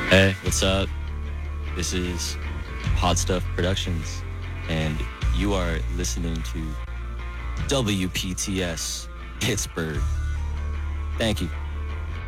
Hey, what's up? This is Hot Stuff Productions, and you are listening to WPTS Pittsburgh. Thank you.